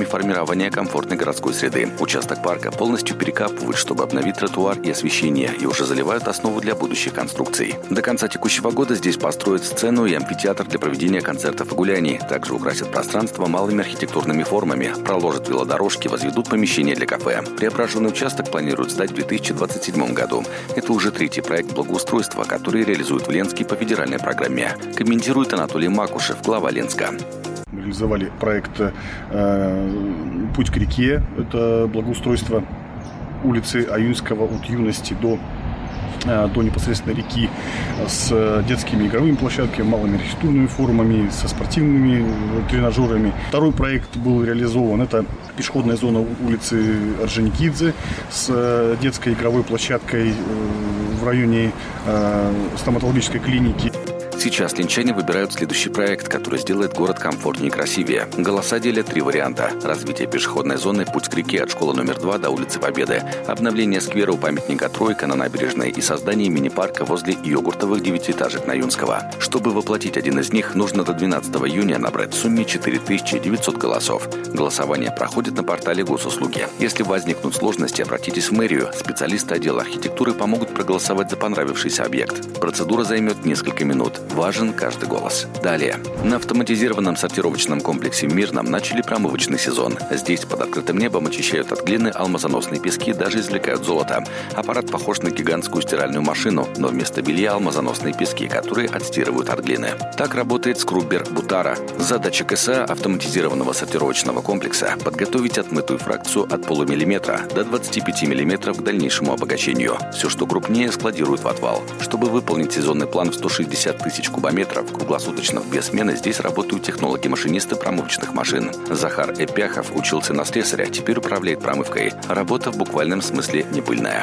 формирования комфортной городской среды. Участок парка полностью перекапывают, чтобы обновить тротуар и освещение, и уже заливают основу для будущих конструкций. До конца текущего года здесь построят сцену и амфитеатр для проведения концертов и гуляний. Также украсят пространство малыми архитектурными формами, проложат велодорожки, возведут помещения для кафе. Преображенный участок планируют сдать в 2027 году. Это уже третий проект благоустройства, который реализует в Ленске по федеральной программе. Комментирует Анатолий Макушев, глава Ленска. Мы реализовали проект «Путь к реке». Это благоустройство улицы Аюнского от Юности до непосредственно реки с детскими игровыми площадками, малыми архитектурными формами, со спортивными тренажерами. Второй проект был реализован. Это пешеходная зона улицы Орджоникидзе с детской игровой площадкой в районе стоматологической клиники. Сейчас ленчане выбирают следующий проект, который сделает город комфортнее и красивее. Голоса делят 3 варианта. Развитие пешеходной зоны «Путь к реке» от школы номер 2 до улицы Победы, обновление сквера у памятника Тройка на набережной и создание мини-парка возле йогуртовых 9-этажек на Юнского. Чтобы воплотить один из них, нужно до 12 июня набрать в сумме 4900 голосов. Голосование проходит на портале госуслуги. Если возникнут сложности, обратитесь в мэрию. Специалисты отдела архитектуры помогут проголосовать за понравившийся объект. Процедура займет несколько минут. Важен каждый голос. Далее. На автоматизированном сортировочном комплексе в Мирном начали промывочный сезон. Здесь под открытым небом очищают от глины алмазоносные пески, даже извлекают золото. Аппарат похож на гигантскую стиральную машину, но вместо белья алмазоносные пески, которые отстирывают от глины. Так работает скруббер Бутара. Задача КСА автоматизированного сортировочного комплекса – подготовить отмытую фракцию от полумиллиметра до 25 мм к дальнейшему обогащению. Все, что крупнее, складируют в отвал. Чтобы выполнить сезонный план в 160 тысяч кубометров, круглосуточно без смены здесь работают технологи-машинисты промывочных машин. Захар Эпяхов учился на слесаря, теперь управляет промывкой. Работа в буквальном смысле не пыльная.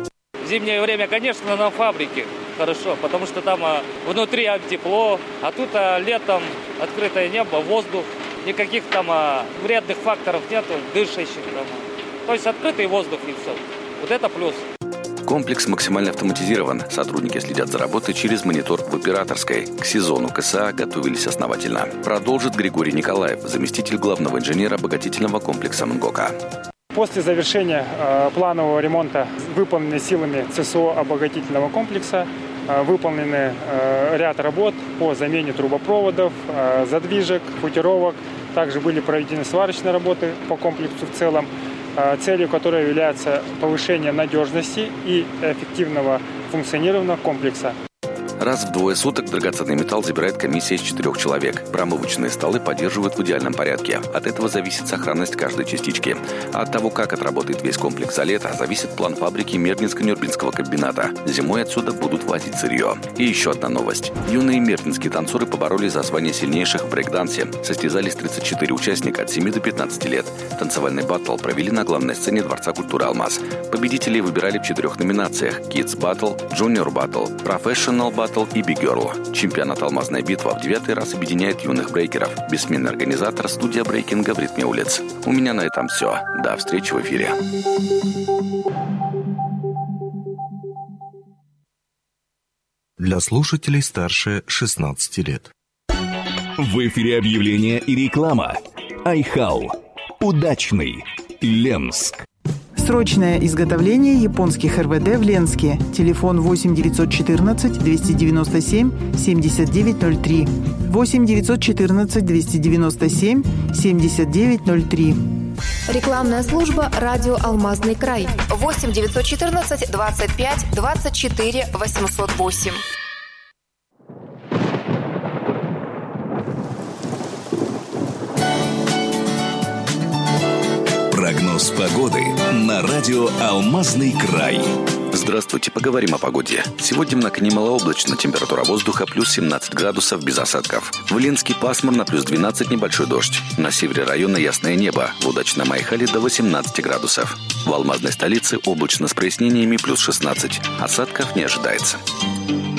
В зимнее время, конечно, на фабрике хорошо, потому что там внутри тепло, а тут летом открытое небо, воздух, никаких там вредных факторов нету, дышащих там. То есть открытый воздух и все. Вот это плюс. Комплекс максимально автоматизирован. Сотрудники следят за работой через монитор в операторской. К сезону КСА готовились основательно. Продолжит Григорий Николаев, заместитель главного инженера обогатительного комплекса МНГОКа. После завершения планового ремонта, выполненными силами ЦСО обогатительного комплекса, выполнены ряд работ по замене трубопроводов, задвижек, футировок. Также были проведены сварочные работы по комплексу в целом, целью которой является повышение надежности и эффективного функционирования комплекса. Раз в 2 суток драгоценный металл забирает комиссия из 4 человек. Промывочные столы поддерживают в идеальном порядке. От этого зависит сохранность каждой частички. А от того, как отработает весь комплекс за лето, зависит план фабрики Мертнинско-Нюрбинского комбината. Зимой отсюда будут возить сырье. И еще одна новость. Юные мертнинские танцоры поборолись за звание сильнейших в брейк-дансе. Состязались 34 участника от 7 до 15 лет. Танцевальный баттл провели на главной сцене Дворца культуры «Алмаз». Победителей выбирали в 4 номинациях: Kids Battle, Junior Battle, Professional Battle и Big Girl. Чемпионат «Алмазная битва» в 9-й раз объединяет юных брейкеров. Бессменный организатор — студия брейкинга в ритме улиц. У меня на этом все. До встречи в эфире. Для слушателей старше 16 лет. В эфире объявления и реклама. Айхау. Удачный. Ленск. Срочное изготовление японских РВД в Ленске. Телефон 8 914 297 7903. 8 914 297 7903. Рекламная служба «Радио Алмазный край». 8 914 25 24 808. Прогноз погоды на радио «Алмазный край». Здравствуйте, поговорим о погоде. Сегодня в Накане малооблачно, температура воздуха плюс 17 градусов без осадков. В Ленске пасмурно, плюс 12, небольшой дождь. На севере района ясное небо, в удачном Айхале до 18 градусов. В алмазной столице облачно с прояснениями плюс 16, осадков не ожидается.